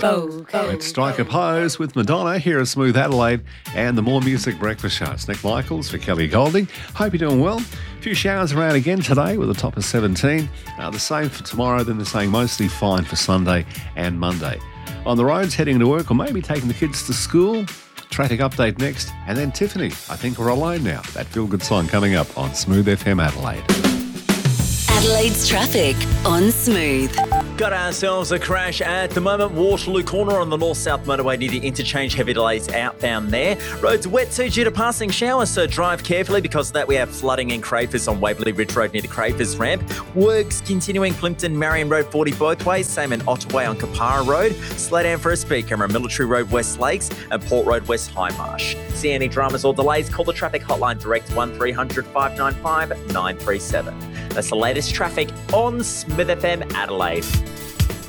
Let's strike a pose with Madonna here at Smooth Adelaide and the More Music Breakfast Show. It's Nick Michaels for Kelly Golding. Hope you're doing well. A few showers around again today with a top of 17. The same for tomorrow, then they're saying mostly fine for Sunday and Monday. On the roads, heading to work or maybe taking the kids to school. Traffic update next. And then Tiffany, I Think We're Alone Now. That feel-good song coming up on Smooth FM Adelaide. Adelaide's traffic on Smooth. Got ourselves a crash at the moment. Waterloo Corner on the north-south motorway near the interchange. Heavy delays outbound there. Roads wet too due to passing showers, so drive carefully. Because of that, we have flooding in Crafers on Waverley Ridge Road near the Crafers ramp. Works continuing Plympton, Marion Road 40 both ways. Same in Ottaway on Kapara Road. Slow down for a speed camera. Military Road West Lakes and Port Road West High Marsh. See any dramas or delays? Call the traffic hotline direct 1300 595 937. That's the latest traffic on Smooth FM Adelaide.